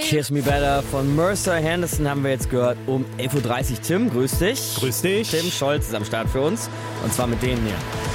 Kiss Me Better von Mercer Henderson haben wir jetzt gehört um 11.30 Uhr. Tim, grüß dich. Grüß dich. Tim Scholz ist am Start für uns. Und zwar mit denen hier.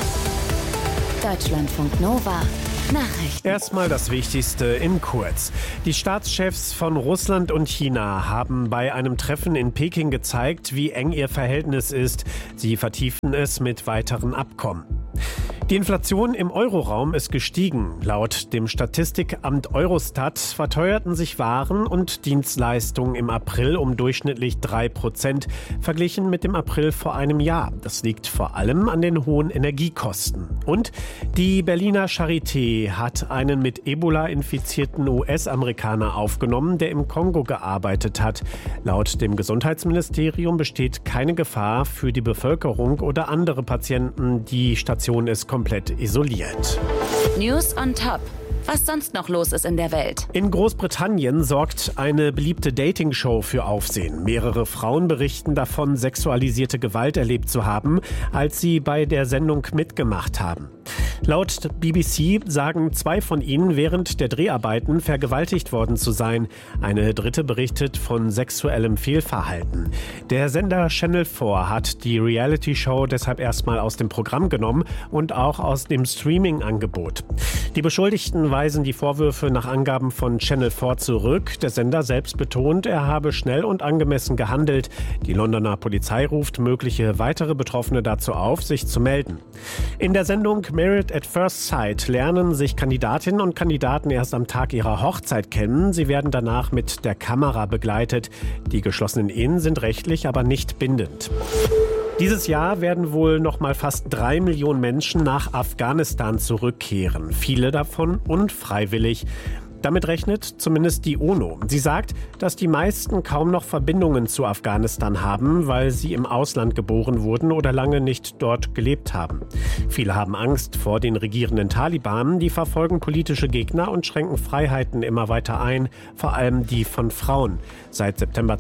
Deutschlandfunk Nova. Nachrichten. Erstmal das Wichtigste in kurz. Die Staatschefs von Russland und China haben bei einem Treffen in Peking gezeigt, wie eng ihr Verhältnis ist. Sie vertiefen es mit weiteren Abkommen. Die Inflation im Euroraum ist gestiegen. Laut dem Statistikamt Eurostat verteuerten sich Waren und Dienstleistungen im April um durchschnittlich 3%, verglichen mit dem April vor einem Jahr. Das liegt vor allem an den hohen Energiekosten. Und die Berliner Charité hat einen mit Ebola infizierten US-Amerikaner aufgenommen, der im Kongo gearbeitet hat. Laut dem Gesundheitsministerium besteht keine Gefahr für die Bevölkerung oder andere Patienten. Die Station ist komplett isoliert. News on Top. Was sonst noch los ist in der Welt. In Großbritannien sorgt eine beliebte Dating-Show für Aufsehen. Mehrere Frauen berichten davon, sexualisierte Gewalt erlebt zu haben, als sie bei der Sendung mitgemacht haben. Laut BBC sagen 2 von ihnen während der Dreharbeiten vergewaltigt worden zu sein. Eine dritte berichtet von sexuellem Fehlverhalten. Der Sender Channel 4 hat die Reality-Show deshalb erstmal aus dem Programm genommen und auch aus dem Streaming-Angebot. Die Beschuldigten weisen die Vorwürfe nach Angaben von Channel 4 zurück. Der Sender selbst betont, er habe schnell und angemessen gehandelt. Die Londoner Polizei ruft mögliche weitere Betroffene dazu auf, sich zu melden. In der Sendung Married at First Sight lernen sich Kandidatinnen und Kandidaten erst am Tag ihrer Hochzeit kennen. Sie werden danach mit der Kamera begleitet. Die geschlossenen Ehen sind rechtlich aber nicht bindend. Dieses Jahr werden wohl noch mal fast 3 Millionen Menschen nach Afghanistan zurückkehren. Viele davon unfreiwillig. Damit rechnet zumindest die UNO. Sie sagt, dass die meisten kaum noch Verbindungen zu Afghanistan haben, weil sie im Ausland geboren wurden oder lange nicht dort gelebt haben. Viele haben Angst vor den regierenden Taliban. Die verfolgen politische Gegner und schränken Freiheiten immer weiter ein, vor allem die von Frauen. Seit September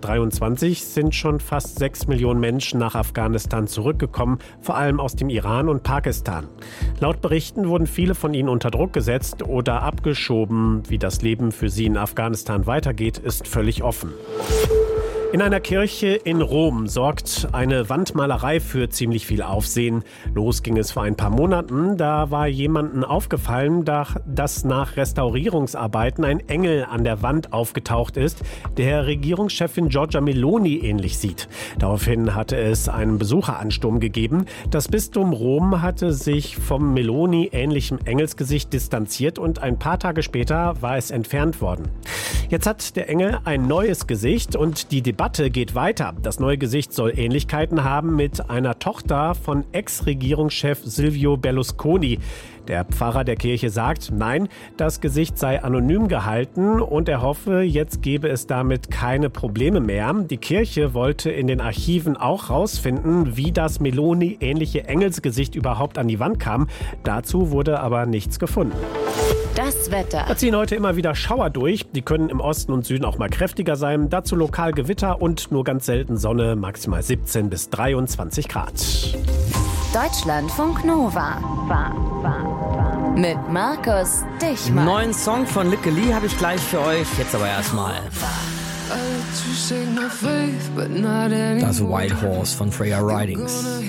2023 sind schon fast 6 Millionen Menschen nach Afghanistan zurückgekommen, vor allem aus dem Iran und Pakistan. Laut Berichten wurden viele von ihnen unter Druck gesetzt oder abgeschoben. Wie das Leben für sie in Afghanistan weitergeht, ist völlig offen. In einer Kirche in Rom sorgt eine Wandmalerei für ziemlich viel Aufsehen. Los ging es vor ein paar Monaten. Da war jemandem aufgefallen, dass nach Restaurierungsarbeiten ein Engel an der Wand aufgetaucht ist, der Regierungschefin Giorgia Meloni ähnlich sieht. Daraufhin hatte es einen Besucheransturm gegeben. Das Bistum Rom hatte sich vom Meloni-ähnlichen Engelsgesicht distanziert und ein paar Tage später war es entfernt worden. Jetzt hat der Engel ein neues Gesicht und die Debatte geht weiter. Das neue Gesicht soll Ähnlichkeiten haben mit einer Tochter von Ex-Regierungschef Silvio Berlusconi. Der Pfarrer der Kirche sagt, nein, das Gesicht sei anonym gehalten und er hoffe, jetzt gebe es damit keine Probleme mehr. Die Kirche wollte in den Archiven auch rausfinden, wie das Meloni-ähnliche Engelsgesicht überhaupt an die Wand kam. Dazu wurde aber nichts gefunden. Das Wetter. Da ziehen heute immer wieder Schauer durch. Die können im Osten und Süden auch mal kräftiger sein. Dazu lokal Gewitter und nur ganz selten Sonne, maximal 17 bis 23 Grad. Deutschlandfunk Nova. Mit Markus Dichmann. Neuen Song von Lykke Li habe ich gleich für euch. Jetzt aber erstmal. Das White Horse von Freya Ridings.